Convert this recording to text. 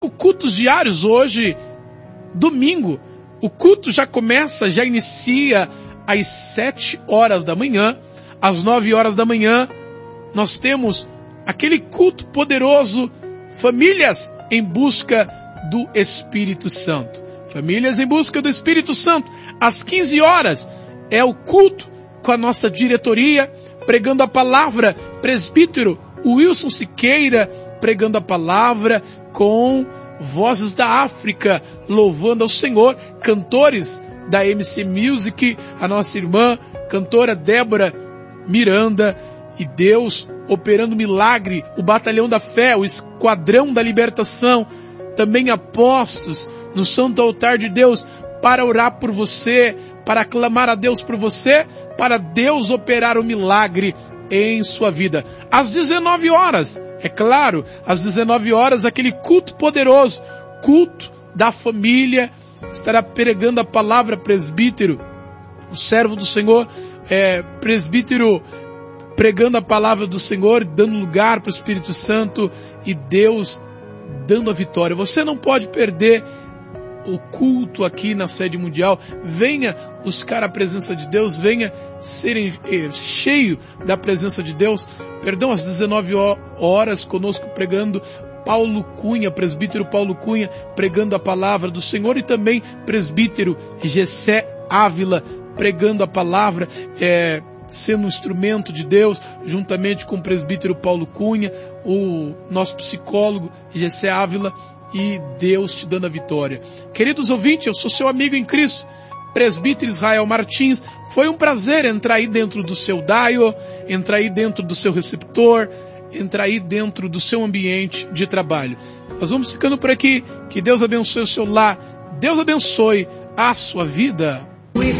Cultos diários hoje, domingo. O culto já inicia às 7 horas da manhã. Às 9 horas da manhã, nós temos aquele culto poderoso, famílias em busca do Espírito Santo. Famílias em busca do Espírito Santo. Às 15 horas é o culto com a nossa diretoria, pregando a palavra, presbítero Wilson Siqueira, pregando a palavra com Vozes da África, louvando ao Senhor, cantores da MC Music, a nossa irmã, cantora Débora Miranda, e Deus operando milagre, o Batalhão da Fé, o Esquadrão da Libertação, também apóstolos no Santo Altar de Deus, para orar por você, para clamar a Deus por você, para Deus operar o milagre em sua vida. Às 19 horas, é claro, às 19 horas, aquele culto poderoso, culto da família, estará pregando a palavra presbítero, o servo do Senhor, presbítero pregando a palavra do Senhor, dando lugar para o Espírito Santo e Deus dando a vitória. Você não pode perder o culto aqui na sede mundial. Venha buscar a presença de Deus, venha ser cheio da presença de Deus. Às 19 horas conosco pregando Paulo Cunha, presbítero Paulo Cunha, pregando a palavra do Senhor, e também presbítero Gessé Ávila, pregando a palavra, sendo um instrumento de Deus, juntamente com o presbítero Paulo Cunha, o nosso psicólogo Gessé Ávila, e Deus te dando a vitória. Queridos ouvintes, eu sou seu amigo em Cristo, presbítero Israel Martins. Foi um prazer entrar aí dentro do seu dial, entrar aí dentro do seu receptor, entrar aí dentro do seu ambiente de trabalho. Nós vamos ficando por aqui. Que Deus abençoe o seu lar. Deus abençoe a sua vida.